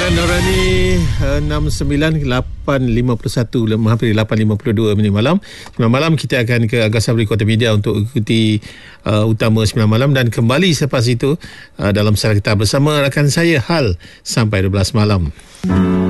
Norani 69-851, hampir 8.52 minit malam. 9 malam kita akan ke Agasabri Kota Media untuk ikuti utama 9 malam dan kembali selepas itu dalam Sarak Kita bersama rakan saya Hal sampai 12 malam.